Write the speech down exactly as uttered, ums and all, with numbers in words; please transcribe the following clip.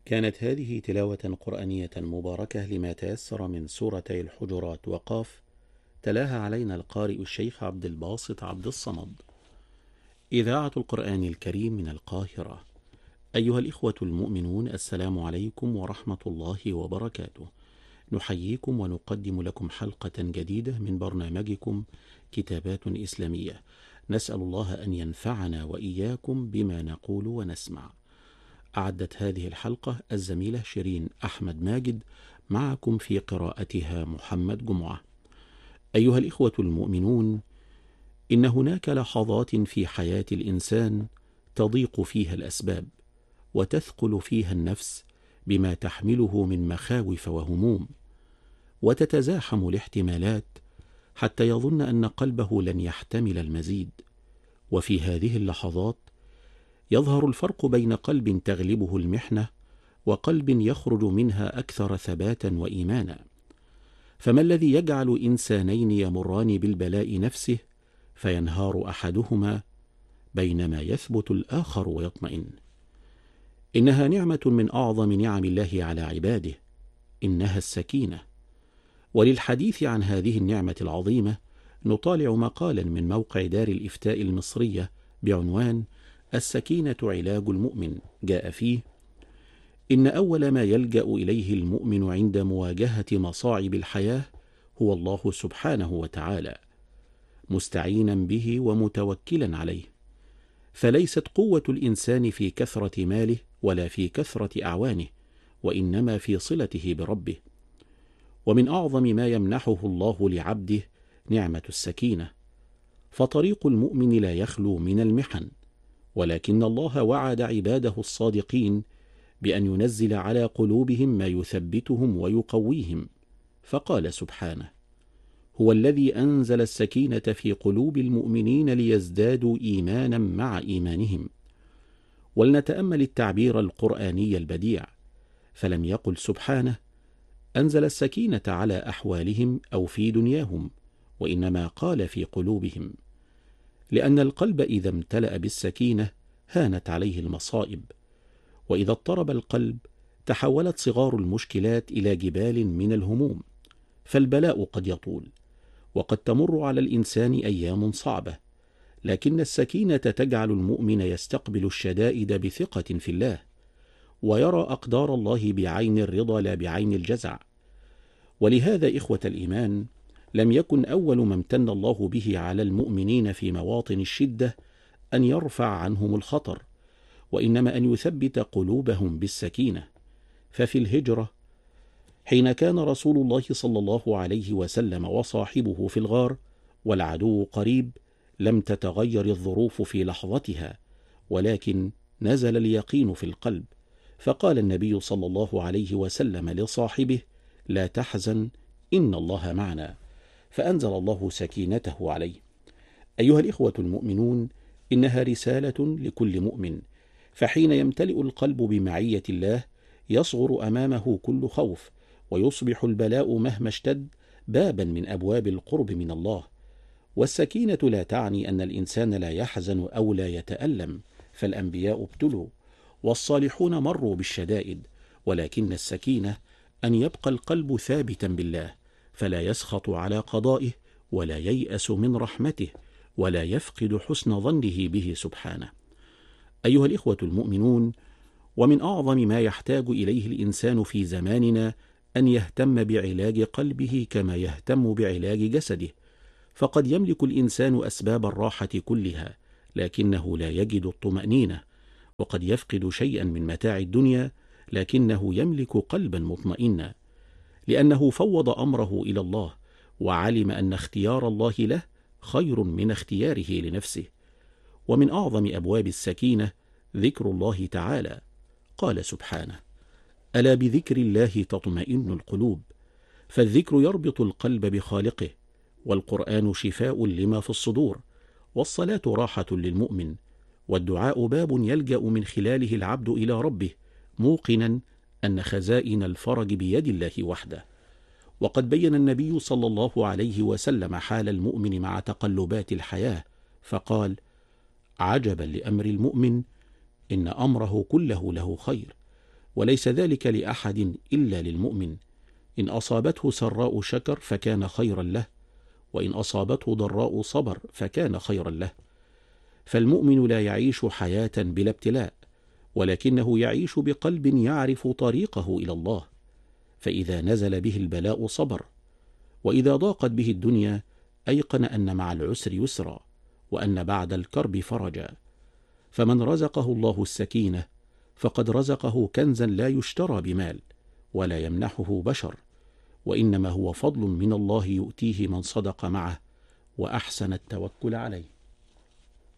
كانت هذه تلاوة قرآنية مباركة لما تيسر من سورتي الحجرات وقاف، تلاها علينا القارئ الشيخ عبد الباسط عبد الصمد. إذاعة القرآن الكريم من القاهرة. أيها الإخوة المؤمنون، السلام عليكم ورحمة الله وبركاته. نحييكم ونقدم لكم حلقة جديدة من برنامجكم كتابات إسلامية، نسأل الله أن ينفعنا وإياكم بما نقول ونسمع. أعدت هذه الحلقة الزميلة شيرين أحمد ماجد، معكم في قراءتها محمد جمعة. أيها الإخوة المؤمنون، إن هناك لحظات في حياة الإنسان تضيق فيها الأسباب، وتثقل فيها النفس بما تحمله من مخاوف وهموم، وتتزاحم الاحتمالات حتى يظن أن قلبه لن يحتمل المزيد. وفي هذه اللحظات يظهر الفرق بين قلب تغلبه المحنة وقلب يخرج منها أكثر ثباتا وإيمانا. فما الذي يجعل إنسانين يمران بالبلاء نفسه فينهار أحدهما بينما يثبت الآخر ويطمئن؟ إنها نعمة من أعظم نعم الله على عباده، إنها السكينة. وللحديث عن هذه النعمة العظيمة نطالع مقالا من موقع دار الإفتاء المصرية بعنوان السكينة علاج المؤمن. جاء فيه: إن أول ما يلجأ إليه المؤمن عند مواجهة مصاعب الحياة هو الله سبحانه وتعالى، مستعينا به ومتوكلا عليه. فليست قوة الإنسان في كثرة ماله ولا في كثرة أعوانه، وإنما في صلته بربه. ومن أعظم ما يمنحه الله لعبده نعمة السكينة، فطريق المؤمن لا يخلو من المحن، ولكن الله وعد عباده الصادقين بأن ينزل على قلوبهم ما يثبتهم ويقويهم، فقال سبحانه: هو الذي أنزل السكينة في قلوب المؤمنين ليزدادوا إيمانا مع إيمانهم. ولنتأمل التعبير القرآني البديع، فلم يقل سبحانه أنزل السكينة على أحوالهم أو في دنياهم، وإنما قال في قلوبهم، لأن القلب إذا امتلأ بالسكينة هانت عليه المصائب، وإذا اضطرب القلب تحولت صغار المشكلات إلى جبال من الهموم. فالبلاء قد يطول، وقد تمر على الإنسان أيام صعبة، لكن السكينة تجعل المؤمن يستقبل الشدائد بثقة في الله، ويرى أقدار الله بعين الرضا لا بعين الجزع. ولهذا إخوة الإيمان، لم يكن أول ما امتن الله به على المؤمنين في مواطن الشدة أن يرفع عنهم الخطر، وإنما أن يثبت قلوبهم بالسكينة. ففي الهجرة حين كان رسول الله صلى الله عليه وسلم وصاحبه في الغار والعدو قريب، لم تتغير الظروف في لحظتها، ولكن نزل اليقين في القلب، فقال النبي صلى الله عليه وسلم لصاحبه: لا تحزن إن الله معنا، فأنزل الله سكينته عليه. أيها الإخوة المؤمنون، إنها رسالة لكل مؤمن، فحين يمتلئ القلب بمعية الله يصغر أمامه كل خوف، ويصبح البلاء مهما اشتد بابا من أبواب القرب من الله. والسكينة لا تعني أن الإنسان لا يحزن أو لا يتألم، فالأنبياء ابتلوا والصالحون مروا بالشدائد، ولكن السكينة أن يبقى القلب ثابتا بالله، فلا يسخط على قضائه ولا ييأس من رحمته ولا يفقد حسن ظنه به سبحانه. أيها الإخوة المؤمنون، ومن أعظم ما يحتاج إليه الإنسان في زماننا أن يهتم بعلاج قلبه كما يهتم بعلاج جسده. فقد يملك الإنسان أسباب الراحة كلها، لكنه لا يجد الطمأنينة، وقد يفقد شيئا من متاع الدنيا لكنه يملك قلبا مطمئنا، لأنه فوض أمره إلى الله، وعلم أن اختيار الله له خير من اختياره لنفسه. ومن أعظم أبواب السكينة ذكر الله تعالى، قال سبحانه: ألا بذكر الله تطمئن القلوب. فالذكر يربط القلب بخالقه، والقرآن شفاء لما في الصدور، والصلاة راحة للمؤمن، والدعاء باب يلجأ من خلاله العبد إلى ربه، موقنا أن خزائن الفرج بيد الله وحده. وقد بين النبي صلى الله عليه وسلم حال المؤمن مع تقلبات الحياة، فقال: عجبا لأمر المؤمن، إن أمره كله له خير، وليس ذلك لأحد إلا للمؤمن. إن أصابته سراء شكر فكان خيرا له، وإن أصابته ضراء صبر فكان خيرا له. فالمؤمن لا يعيش حياة بلا ابتلاء، ولكنه يعيش بقلب يعرف طريقه إلى الله، فإذا نزل به البلاء صبر، وإذا ضاقت به الدنيا أيقن أن مع العسر يسرا، وأن بعد الكرب فرجا. فمن رزقه الله السكينة فقد رزقه كنزا لا يشترى بمال ولا يمنحه بشر، وإنما هو فضل من الله يؤتيه من صدق معه وأحسن التوكل عليه.